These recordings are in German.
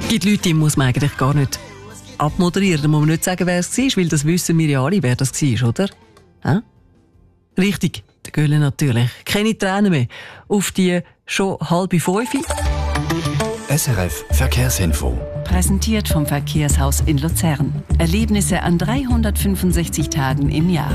Es gibt Leute, die muss man eigentlich gar nicht abmoderieren. Da muss man nicht sagen, wer es war, weil das wissen wir ja alle, wer das war, oder? Richtig, der Gölle natürlich. Keine Tränen mehr auf die schon 4:30. SRF Verkehrsinfo. Präsentiert vom Verkehrshaus in Luzern. Erlebnisse an 365 Tagen im Jahr.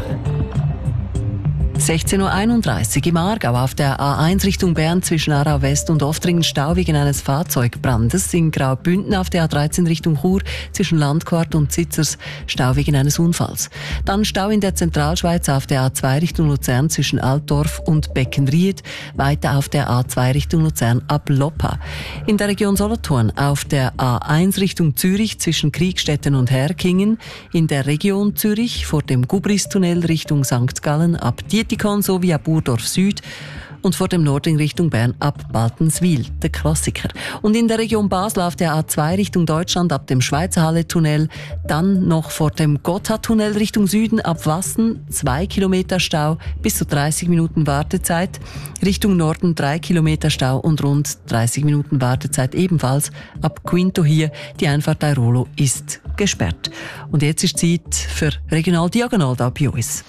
16:31 Uhr im Aargau auf der A1 Richtung Bern zwischen Aarau West und Oftringen Stau wegen eines Fahrzeugbrandes. In Graubünden auf der A13 Richtung Chur zwischen Landquart und Zitzers Stau wegen eines Unfalls. Dann Stau in der Zentralschweiz auf der A2 Richtung Luzern zwischen Altdorf und Beckenried. Weiter auf der A2 Richtung Luzern ab Loppa. In der Region Solothurn auf der A1 Richtung Zürich zwischen Kriegstetten und Herkingen. In der Region Zürich vor dem Gubristunnel Richtung St. Gallen ab Dietikon sowie ab Burdorf Süd und vor dem Nordring Richtung Bern ab Baltenswil, der Klassiker. Und in der Region Basel auf der A2 Richtung Deutschland ab dem Schweizerhalle-Tunnel, dann noch vor dem Gotthardtunnel Richtung Süden ab Wassen 2 Kilometer Stau, bis zu 30 Minuten Wartezeit. Richtung Norden 3 Kilometer Stau und rund 30 Minuten Wartezeit ebenfalls ab Quinto hier. Die Einfahrt Airolo ist gesperrt. Und jetzt ist Zeit für Regional Diagonal da bei uns.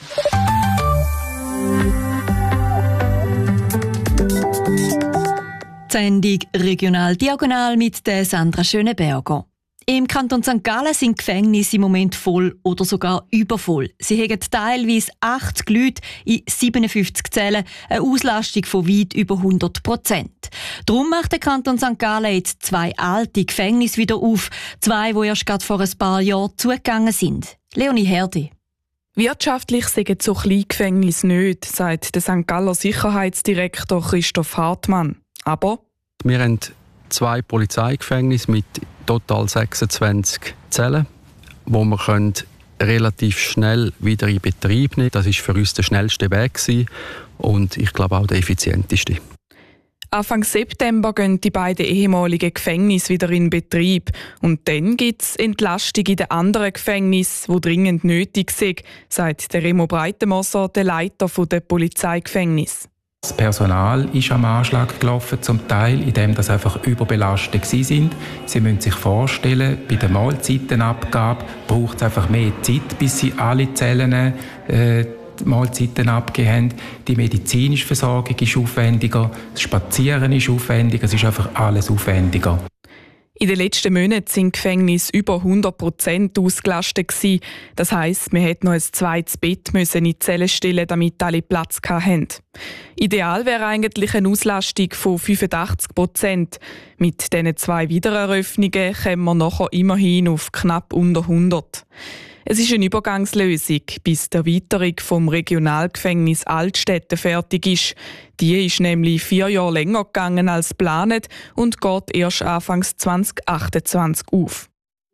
Die Sendung Regional Diagonal mit der Sandra Schöneberger. Im Kanton St. Gallen sind Gefängnisse im Moment voll oder sogar übervoll. Sie haben teilweise 80 Leute in 57 Zellen, eine Auslastung von weit über 100%. Darum macht der Kanton St. Gallen jetzt 2 alte Gefängnisse wieder auf, 2, die erst gerade vor ein paar Jahren zugegangen sind. Leonie Herdi. Wirtschaftlich sind so kleine Gefängnisse nicht, sagt der St. Galler Sicherheitsdirektor Christoph Hartmann. Aber wir haben 2 Polizeigefängnisse mit total 26 Zellen, wo wir relativ schnell wieder in Betrieb nehmen können. Das war für uns der schnellste Weg und ich glaube auch der effizienteste. Anfang September gehen die beiden ehemaligen Gefängnisse wieder in Betrieb. Und dann gibt es Entlastung in den anderen Gefängnissen, die dringend nötig sind, sagt der Remo Breitenmoser, der Leiter der Polizeigefängnisse. Das Personal ist am Anschlag gelaufen, zum Teil, indem das einfach überbelastet waren. Sie müssen sich vorstellen, bei der Mahlzeitenabgabe braucht es einfach mehr Zeit, bis sie alle Zellen die Mahlzeiten abgegeben haben. Die medizinische Versorgung ist aufwendiger, das Spazieren ist aufwendiger, es ist einfach alles aufwendiger. In den letzten Monaten sind Gefängnisse über 100% ausgelastet gewesen. Das heisst, man hätte noch ein zweites Bett in die Zelle stellen, damit alle Platz hatten. Ideal wäre eigentlich eine Auslastung von 85%. Mit diesen 2 Wiedereröffnungen kommen wir nachher immerhin auf knapp unter 100. Es ist eine Übergangslösung, bis die Erweiterung vom Regionalgefängnis Altstädte fertig ist. Die ist nämlich 4 Jahre länger gegangen als geplant und geht erst Anfang 2028 auf.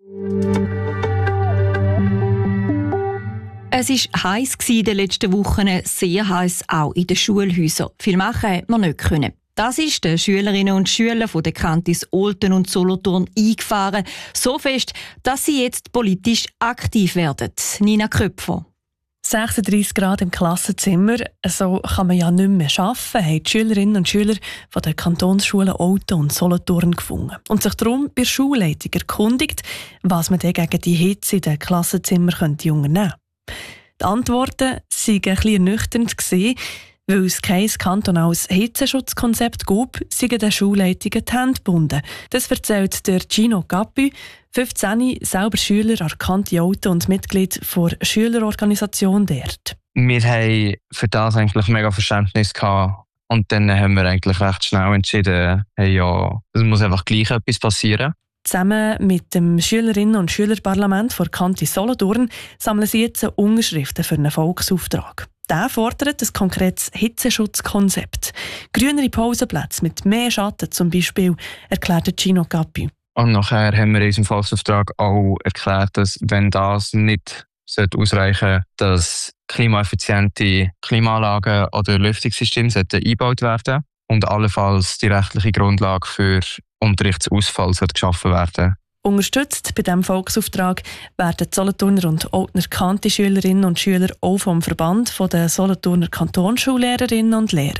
Es war heiß in den letzten Wochen, sehr heiß auch in den Schulhäusern. Viel machen konnte man nicht können. Das ist den Schülerinnen und Schülern von den Kantis Olten und Solothurn eingefahren. So fest, dass sie jetzt politisch aktiv werden. Nina Köpfer. 36 Grad im Klassenzimmer, so kann man ja nicht mehr arbeiten, haben die Schülerinnen und Schüler von den Kantonsschulen Olten und Solothurn gefunden. Und sich darum bei der Schulleitung erkundigt, was man denn gegen die Hitze in den Klassenzimmern unternehmen könnte. Die Antworten waren ein bisschen ernüchternd, weil es kein kantonales Hitzeschutzkonzept gab, seien den Schulleitungen die Hände gebunden. Das erzählt der Gino Cappi, 15, selber Schüler an Kanti Olten und Mitglied der Schülerorganisation dort. Wir haben für das eigentlich mega Verständnis gehabt. Und dann haben wir eigentlich recht schnell entschieden, hey, ja, es muss einfach gleich etwas passieren. Zusammen mit dem Schülerinnen- und Schülerparlament der Kanti Solothurn sammeln sie jetzt Unterschriften für einen Volksauftrag. Der fordert ein konkretes Hitzeschutzkonzept. Grünere Pausenplätze mit mehr Schatten zum Beispiel, erklärte Gino Cappi. Und nachher haben wir in unserem Volksauftrag auch erklärt, dass wenn das nicht ausreichen sollte, dass klimaeffiziente Klimaanlagen oder Lüftungssysteme eingebaut werden und allenfalls die rechtliche Grundlage für Unterrichtsausfall geschaffen werden. Unterstützt bei diesem Volksauftrag werden die Solothurner und Oltner Kanti-Schülerinnen und Schüler auch vom Verband der Solothurner Kantonsschullehrerinnen und Lehrer.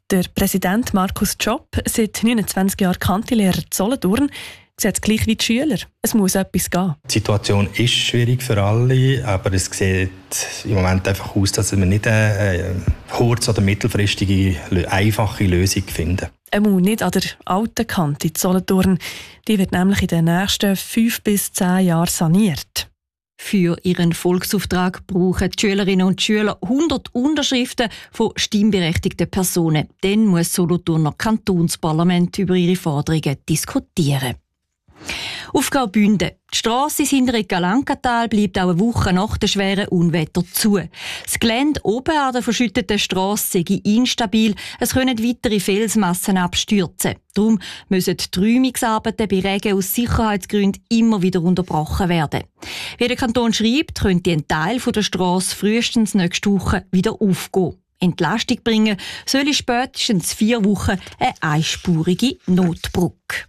Der Präsident Markus Tschopp, seit 29 Jahren Kantilehrer Solothurn, sieht es gleich wie die Schüler. Es muss etwas gehen. Die Situation ist schwierig für alle, aber es sieht im Moment einfach aus, dass wir nicht eine kurz- oder mittelfristige, einfache Lösung finden. Nicht an der alten Kante in Solothurn. Die wird nämlich in den nächsten 5 bis 10 Jahren saniert. Für ihren Volksauftrag brauchen die Schülerinnen und Schüler 100 Unterschriften von stimmberechtigten Personen. Dann muss das Solothurner Kantonsparlament über ihre Forderungen diskutieren. Auf Graubünden. Die Strasse ins hintere Galankatal bleibt auch eine Woche nach den schweren Unwetter zu. Das Gelände oben an der verschütteten Strasse sei instabil, es können weitere Felsmassen abstürzen. Darum müssen die Räumungsarbeiten bei Regen aus Sicherheitsgründen immer wieder unterbrochen werden. Wie der Kanton schreibt, könnte ein Teil der Strasse frühestens nächste Woche wieder aufgehen. Entlastung bringen soll in spätestens 4 Wochen eine einspurige Notbrücke.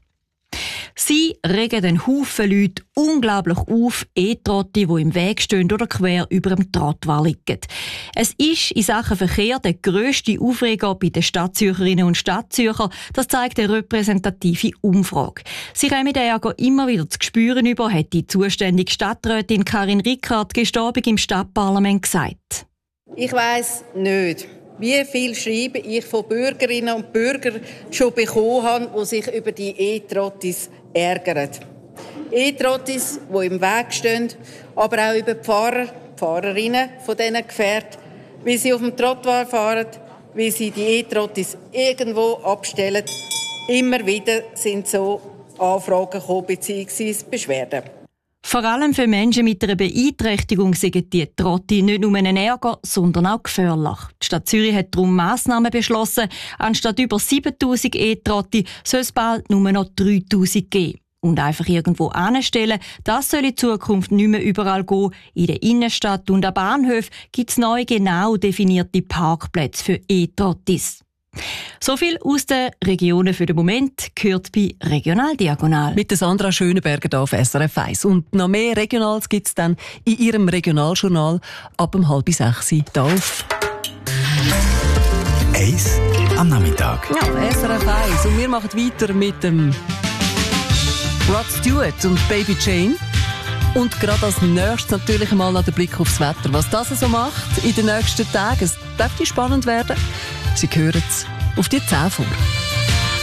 Sie regen den Haufen Leute unglaublich auf, E-Trotti, die im Weg stehen oder quer über dem Trottoir liegen. Es ist in Sachen Verkehr der grösste Aufreger bei den Stadtzürcherinnen und Stadtzürcher. Das zeigt eine repräsentative Umfrage. Sie kommen den Ärger immer wieder zu spüren über, hat die zuständige Stadträtin Karin Rickard gestern im Stadtparlament gesagt. Ich weiss nicht, wie viel Schreiben ich von Bürgerinnen und Bürgern schon bekommen habe, die sich über die E-Trottis ärgern. E-Trottis, die im Weg stehen, aber auch über die Fahrer, die Fahrerinnen von diesen Gefährten, wie sie auf dem Trottoir fahren, wie sie die E-Trottis irgendwo abstellen. Immer wieder sind so Anfragen gekommen bzw. Beschwerden. Vor allem für Menschen mit einer Beeinträchtigung sind die Trotti nicht nur ein Ärger, sondern auch gefährlich. Die Stadt Zürich hat darum Massnahmen beschlossen. Anstatt über 7000 E-Trotti soll es bald nur noch 3000 geben. Und einfach irgendwo anstellen, das soll in Zukunft nicht mehr überall gehen. In der Innenstadt und an Bahnhöfen gibt es neu genau definierte Parkplätze für E-Trottis. So viel aus den Regionen für den Moment gehört bei Regional Diagonal. Mit der Sandra Schönenberger hier auf SRF 1. Und noch mehr Regionals gibt es dann in ihrem Regionaljournal ab 5:30 hier auf 1 am Nachmittag. Ja, SRF 1. Und wir machen weiter mit dem Rod Stewart und Baby Jane. Und gerade als nächstes natürlich mal noch der Blick aufs Wetter. Was das so macht in den nächsten Tagen, es dürfte spannend werden. Sie hören es auf die 10 vor.